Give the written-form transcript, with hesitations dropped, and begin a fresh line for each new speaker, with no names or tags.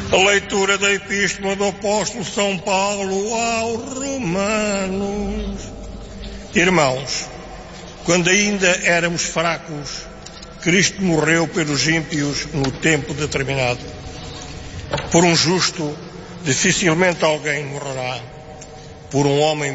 A leitura da Epístola do Apóstolo São Paulo aos Romanos. Irmãos, quando ainda éramos fracos, Cristo morreu pelos ímpios no tempo determinado. Por um justo, dificilmente alguém morrerá. Por um homem